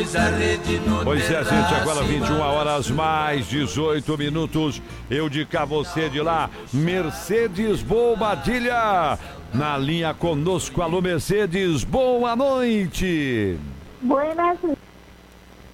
Pois é, gente, agora 21 horas mais 18 minutos. Eu de cá, você de lá. Mercedes Bobadilha na linha conosco. Alô, Mercedes, boa noite. Buenas